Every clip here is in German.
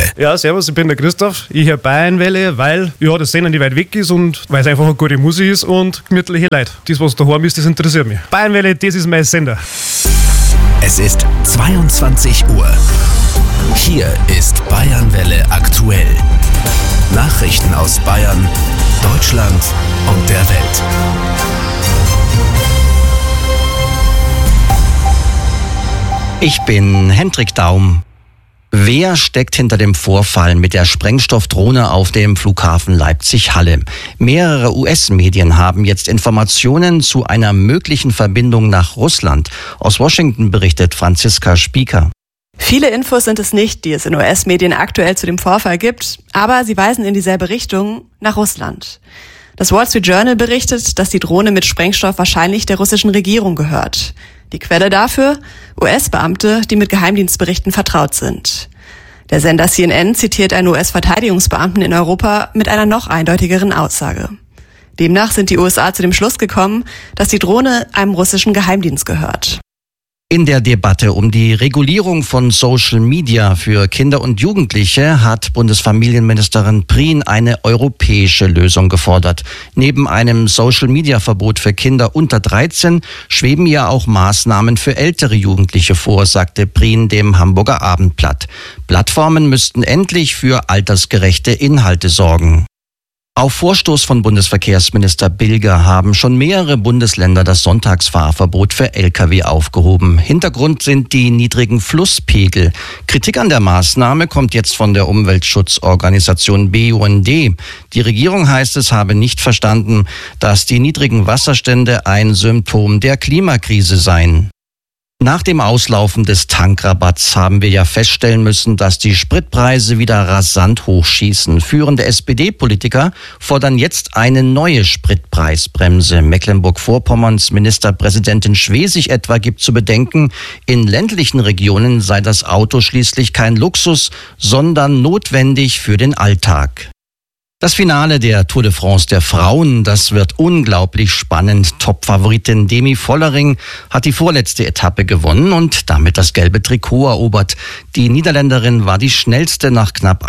Ja, servus, ich bin der Christoph. Ich höre Bayernwelle, weil das Sender nicht weit weg ist und weil es einfach eine gute Musik ist und gemütliche Leute. Das, was daheim ist, das interessiert mich. Bayernwelle, das ist mein Sender. Es ist 22 Uhr. Hier ist Bayernwelle aktuell. Nachrichten aus Bayern, Deutschland und der Welt. Ich bin Hendrik Daum. Wer steckt hinter dem Vorfall mit der Sprengstoffdrohne auf dem Flughafen Leipzig-Halle? Mehrere US-Medien haben jetzt Informationen zu einer möglichen Verbindung nach Russland. Aus Washington berichtet Franziska Spieker. Viele Infos sind es nicht, die es in US-Medien aktuell zu dem Vorfall gibt, aber sie weisen in dieselbe Richtung, nach Russland. Das Wall Street Journal berichtet, dass die Drohne mit Sprengstoff wahrscheinlich der russischen Regierung gehört. Die Quelle dafür? US-Beamte, die mit Geheimdienstberichten vertraut sind. Der Sender CNN zitiert einen US-Verteidigungsbeamten in Europa mit einer noch eindeutigeren Aussage. Demnach sind die USA zu dem Schluss gekommen, dass die Drohne einem russischen Geheimdienst gehört. In der Debatte um die Regulierung von Social Media für Kinder und Jugendliche hat Bundesfamilienministerin Prien eine europäische Lösung gefordert. Neben einem Social-Media-Verbot für Kinder unter 13 schweben ihr auch Maßnahmen für ältere Jugendliche vor, sagte Prien dem Hamburger Abendblatt. Plattformen müssten endlich für altersgerechte Inhalte sorgen. Auf Vorstoß von Bundesverkehrsminister Bilger haben schon mehrere Bundesländer das Sonntagsfahrverbot für Lkw aufgehoben. Hintergrund sind die niedrigen Flusspegel. Kritik an der Maßnahme kommt jetzt von der Umweltschutzorganisation BUND. Die Regierung, heißt es, habe nicht verstanden, dass die niedrigen Wasserstände ein Symptom der Klimakrise seien. Nach dem Auslaufen des Tankrabatts haben wir ja feststellen müssen, dass die Spritpreise wieder rasant hochschießen. Führende SPD-Politiker fordern jetzt eine neue Spritpreisbremse. Mecklenburg-Vorpommerns Ministerpräsidentin Schwesig etwa gibt zu bedenken, in ländlichen Regionen sei das Auto schließlich kein Luxus, sondern notwendig für den Alltag. Das Finale der Tour de France der Frauen, das wird unglaublich spannend. Top-Favoritin Demi Vollering hat die vorletzte Etappe gewonnen und damit das gelbe Trikot erobert. Die Niederländerin war die schnellste nach knapp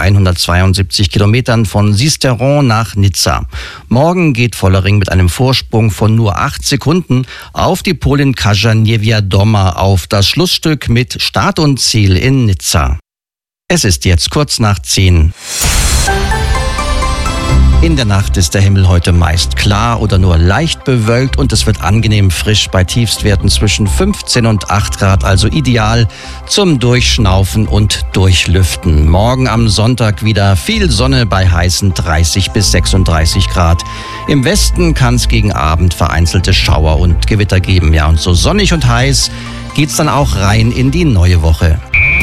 172 Kilometern von Sisteron nach Nizza. Morgen geht Vollering mit einem Vorsprung von nur 8 Sekunden auf die Polin Kasia Niewiadoma auf das Schlussstück mit Start und Ziel in Nizza. Es ist jetzt kurz nach 10. In der Nacht ist der Himmel heute meist klar oder nur leicht bewölkt und es wird angenehm frisch bei Tiefstwerten zwischen 15 und 8 Grad, also ideal zum Durchschnaufen und Durchlüften. Morgen am Sonntag wieder viel Sonne bei heißen 30 bis 36 Grad. Im Westen kann es gegen Abend vereinzelte Schauer und Gewitter geben. Ja, und so sonnig und heiß geht's dann auch rein in die neue Woche.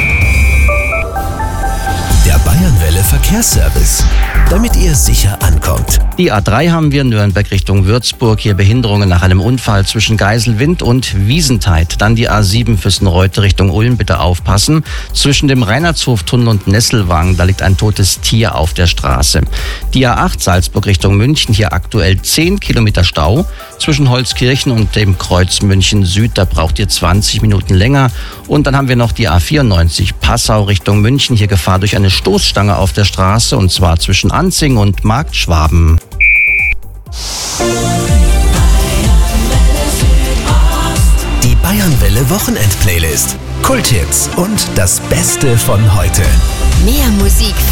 Der Bayernwelle Verkehrsservice, damit ihr sicher ankommt. Die A3 haben wir, Nürnberg Richtung Würzburg, hier Behinderungen nach einem Unfall zwischen Geiselwind und Wiesentheit. Dann die A7 Füssenreute Richtung Ulm, bitte aufpassen. Zwischen dem Reinhardshoftunnel und Nesselwang, da liegt ein totes Tier auf der Straße. Die A8 Salzburg Richtung München, hier aktuell 10 Kilometer Stau. Zwischen Holzkirchen und dem Kreuz München Süd, da braucht ihr 20 Minuten länger. Und dann haben wir noch die A94 Passau Richtung München, hier Gefahr durch eine Stoßstange auf der Straße und zwar zwischen Anzing und Marktschwaben. Die Bayernwelle Wochenend-Playlist. Kulthits und das Beste von heute. Mehr Musik